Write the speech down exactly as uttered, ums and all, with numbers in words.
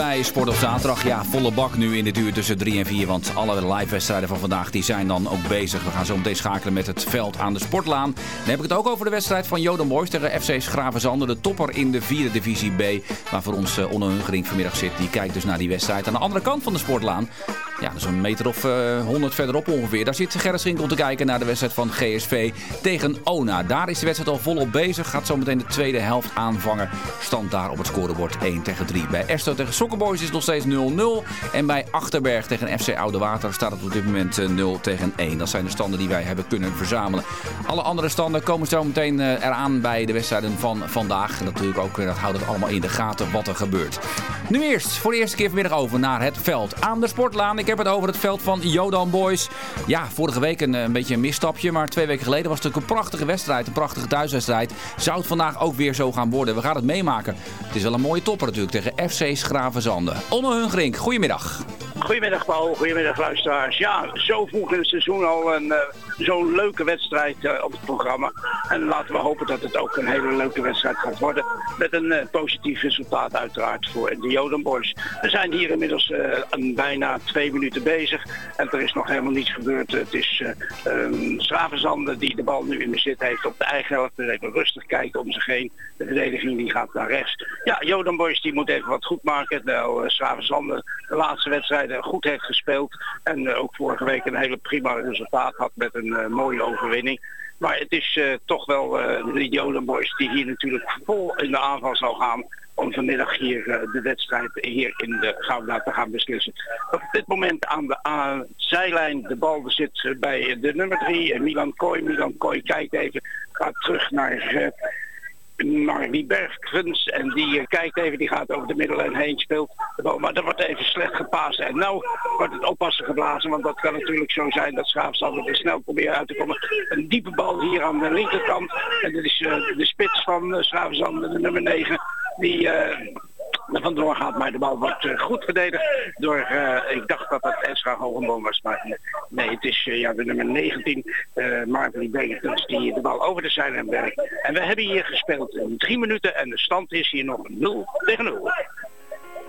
Bij Sport op zaterdag, ja, volle bak nu in dit uur tussen drie en vier. Want alle live wedstrijden van vandaag die zijn dan ook bezig. We gaan zo meteen schakelen met het veld aan de Sportlaan. Dan heb ik het ook over de wedstrijd van Jodan Boys tegen F C Schravenzande. De topper in de vierde divisie B. Waar voor ons uh, Onno Hungering vanmiddag zit. Die kijkt dus naar die wedstrijd. Aan de andere kant van de Sportlaan. Ja, dat is een meter of uh, honderd verderop ongeveer. Daar zit Gerrit Schinkel te kijken naar de wedstrijd van G S V tegen Ona. Daar is de wedstrijd al volop bezig. Gaat zo meteen de tweede helft aanvangen. Stand daar op het scorebord één tegen drie. Bij Esto tegen Sokkenboys is het nog steeds nul nul. En bij Achterberg tegen F C Oudewater staat het op dit moment uh, nul tegen één. Dat zijn de standen die wij hebben kunnen verzamelen. Alle andere standen komen zo meteen uh, eraan bij de wedstrijden van vandaag. En natuurlijk ook, uh, dat houdt het allemaal in de gaten wat er gebeurt. Nu eerst, voor de eerste keer vanmiddag over naar het veld aan de Sportlaan. Ik heb het over het veld van Jodan Boys. Ja, vorige week een, een beetje een misstapje. Maar twee weken geleden was het natuurlijk een prachtige wedstrijd. Een prachtige thuiswedstrijd. Zou het vandaag ook weer zo gaan worden? We gaan het meemaken. Het is wel een mooie topper natuurlijk tegen F C Schravenzande. Onno Hungering, goedemiddag. Goedemiddag Paul, goedemiddag luisteraars. Ja, zo vroeg in het seizoen al een uh, zo'n leuke wedstrijd uh, op het programma. En laten we hopen dat het ook een hele leuke wedstrijd gaat worden. Met een uh, positief resultaat uiteraard voor de Jodan Boys. We zijn hier inmiddels uh, een bijna twee minuten bezig. En er is nog helemaal niets gebeurd. Het is uh, um, Schravenzande die de bal nu in bezit heeft op de eigen helft. Dus even rustig kijken om zich heen. De verdediging die gaat naar rechts. Ja, Jodan Boys die moet even wat goed maken. Nou, uh, Schravenzande de laatste wedstrijd goed heeft gespeeld. En uh, ook vorige week een hele prima resultaat had met een uh, mooie overwinning. Maar het is uh, toch wel uh, de Jodan Boys die hier natuurlijk vol in de aanval zal gaan. Om vanmiddag hier uh, de wedstrijd hier in de Gouda te gaan beslissen. Op dit moment aan de aan zijlijn de bal zit uh, bij de nummer drie. Uh, Milan Kooi. Milan Kooi kijkt even. Gaat terug naar... Uh, Maar die Bergkens en die uh, kijkt even, die gaat over de middellijn heen, speelt de bal. Maar dat wordt even slecht gepaast. En nou wordt het oppassen geblazen, want dat kan natuurlijk zo zijn dat Schravenzande er snel proberen uit te komen. Een diepe bal hier aan de linkerkant. En dat is uh, de spits van uh, Schravenzande, de nummer negen, die... Uh, er vandoor gaat, maar de bal wordt uh, goed verdedigd door, uh, ik dacht dat het Esra Hogenboom was, maar uh, nee, het is uh, ja, de nummer negentien, uh, Marvin Bergkens, die de bal over de zijlijn werkt. En we hebben hier gespeeld in drie minuten en de stand is hier nog nul tegen nul.